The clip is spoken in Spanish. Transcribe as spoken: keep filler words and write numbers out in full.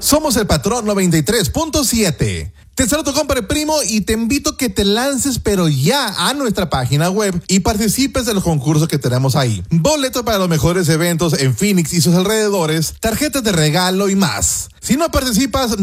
Somos el Patrón noventa y tres punto siete. Te saludo, compadre primo, y te invito a que te lances pero ya a nuestra página web y participes de los concursos que tenemos ahí. Boletos para los mejores eventos en Phoenix y sus alrededores, tarjetas de regalo y más. Si no participas,